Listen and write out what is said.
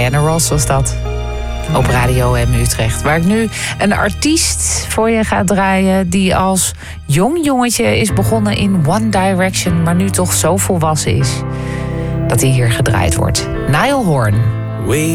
Diana Ross was dat. Op Radio M Utrecht. Waar ik nu een artiest voor je ga draaien die als jong jongetje is begonnen in One Direction, maar nu toch zo volwassen is dat hij hier gedraaid wordt. Niall Horan.